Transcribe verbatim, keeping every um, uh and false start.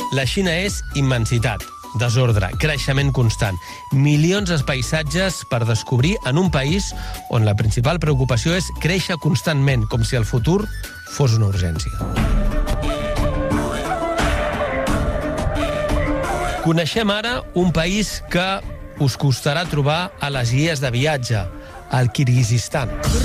La Xina és immensitat, desordre, creixement constant, milions de paisatges per descobrir en un país on la principal preocupació és créixer constantment, com si el futur fos una urgència. Coneixem ara un país que us costarà trobar a les guies de viatge, el Kirguizistan.